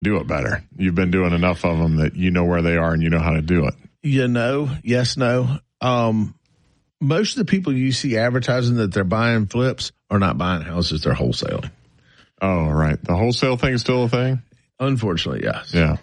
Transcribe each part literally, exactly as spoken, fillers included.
do it better. You've been doing enough of them that you know where they are and you know how to do it. You know, yes, no. Um, most of the people you see advertising that they're buying flips are not buying houses, they're wholesaling. Oh, right. The wholesale thing is still a thing? Unfortunately, yes. Yeah.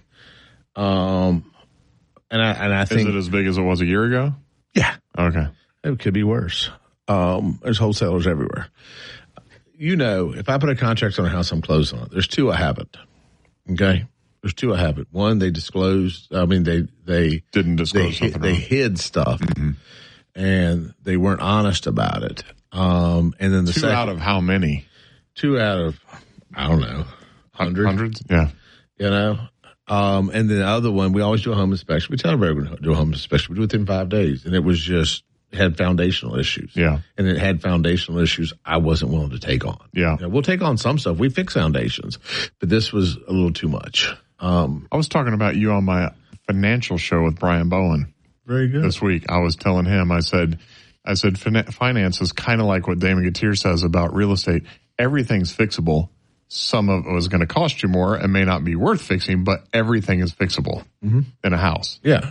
Um, and I and I think is it as big as it was a year ago? Yeah. Okay. It could be worse. Um, there's wholesalers everywhere. You know, if I put a contract on a house, I'm closed on it. There's two I haven't. Okay. There's two I haven't. One, they disclosed. I mean, they they didn't disclose. They, something they wrong. hid stuff, mm-hmm. and they weren't honest about it. Um, and then the two second, out of how many? Two out of I don't know, hundred, hundreds. Yeah. You know. Um, and the other one, we always do a home inspection. We tell everyone to do a home inspection. We do it within five days, and it was just. Had foundational issues. Yeah. And it had foundational issues I wasn't willing to take on. Yeah. You know, we'll take on some stuff. We fix foundations, but this was a little too much. Um, I was talking about you on my financial show with Brian Bowen. Very good. This week. I was telling him, I said, I said, finance is kind of like what Damon Gutierre says about real estate. Everything's fixable. Some of it was going to cost you more and may not be worth fixing, but everything is fixable mm-hmm. in a house. Yeah.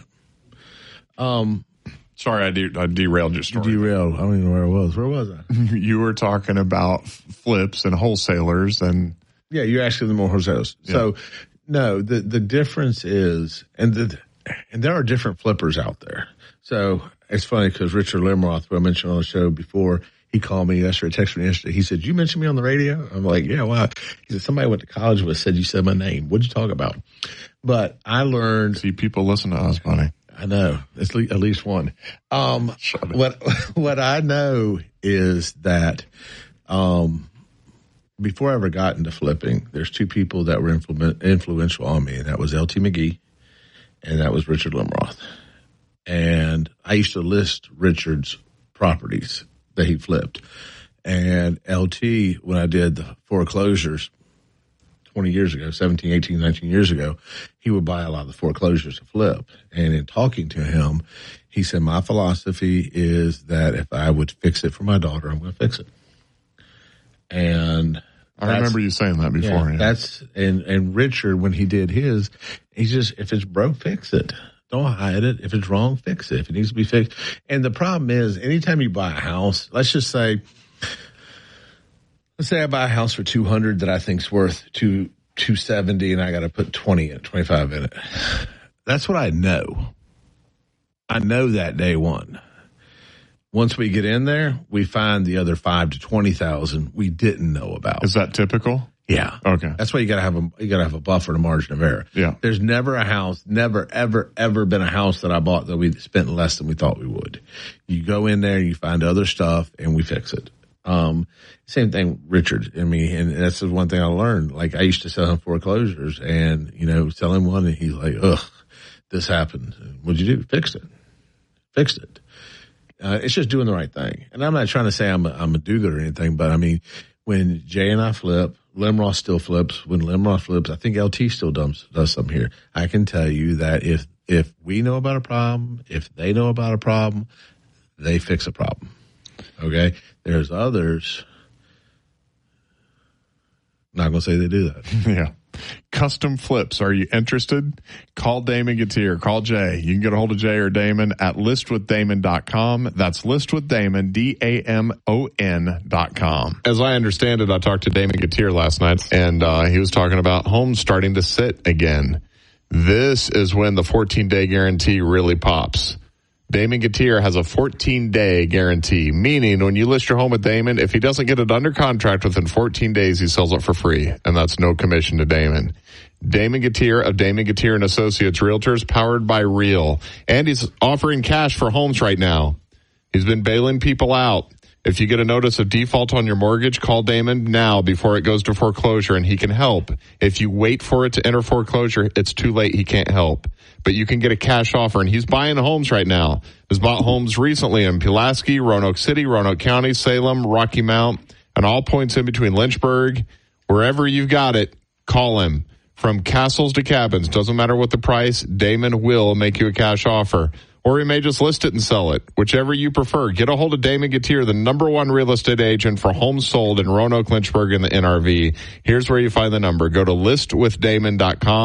Um, Sorry, I, de- I derailed your story. Derailed. I don't even know where I was. Where was I? You were talking about flips and wholesalers, and yeah, you're asking the more wholesalers. Yeah. So, no, the the difference is, and the and there are different flippers out there. So it's funny because Richard Limroth, who I mentioned on the show before, he called me yesterday, texted me yesterday. He said, "You mentioned me on the radio?" I'm like, "Yeah, why?" He said, "Somebody I went to college with said you said my name. What'd you talk about?" But I learned. See, people listen to us, buddy. I know. It's le- at least one. Um, what, what I know is that, um, before I ever got into flipping, there's two people that were influ- influential on me, and that was L T McGee and that was Richard Limroth. And I used to list Richard's properties that he flipped. And L T, when I did the foreclosures twenty years ago, seventeen, eighteen, nineteen years ago, he would buy a lot of the foreclosures to flip. And in talking to him, he said, my philosophy is that if I would fix it for my daughter, I'm going to fix it. And I remember you saying that before. Yeah, yeah. That's, and, and Richard, when he did his, he's just, if it's broke, fix it. Don't hide it. If it's wrong, fix it. If it needs to be fixed. And the problem is, anytime you buy a house, let's just say, let's say I buy a house for two hundred that I think's worth two two seventy, and I got to put twenty in it, twenty five in it. That's what I know. I know that day one. Once we get in there, we find the other five to twenty thousand we didn't know about. Is that typical? Yeah. Okay. That's why you gotta have a you gotta have a buffer and a margin of error. Yeah. There's never a house, never, ever, ever been a house that I bought that we spent less than we thought we would. You go in there and you find other stuff and we fix it. Um, same thing, Richard. I mean, and that's the one thing I learned. Like, I used to sell him foreclosures and, you know, sell him one and he's like, ugh, this happened. What'd you do? Fixed it. Fixed it. Uh, it's just doing the right thing. And I'm not trying to say I'm a, I'm a do-good or anything, but I mean, when Jay and I flip, Limroth still flips. When Limroth flips, I think L T still does, does something here. I can tell you that if, if we know about a problem, if they know about a problem, they fix a problem. Okay? There's others. I'm not going to say they do that. Yeah. Custom flips. Are you interested? Call Damon Gutierre. Call Jay. You can get a hold of Jay or Damon at list with damon dot com. That's list with damon, D A M O N dot com. As I understand it, I talked to Damon Gutierre last night, and uh, he was talking about homes starting to sit again. This is when the fourteen-day guarantee really pops. Damon Gutierre has a fourteen-day guarantee, meaning when you list your home with Damon, if he doesn't get it under contract within fourteen days, he sells it for free, and that's no commission to Damon. Damon Gutierre of Damon Gutierre and Associates Realtors, powered by Real. And he's offering cash for homes right now. He's been bailing people out. If you get a notice of default on your mortgage, call Damon now before it goes to foreclosure, and he can help. If you wait for it to enter foreclosure, it's too late. He can't help. But you can get a cash offer, and he's buying homes right now. He's bought homes recently in Pulaski, Roanoke City, Roanoke County, Salem, Rocky Mount, and all points in between Lynchburg. Wherever you've got it, call him. From castles to cabins, doesn't matter what the price, Damon will make you a cash offer. or he may just list it and sell it, whichever you prefer. Get a hold of Damon Gatier, the number one real estate agent for homes sold in Roanoke, Lynchburg, and the N R V. Here's where you find the number. Go to list with damon dot com.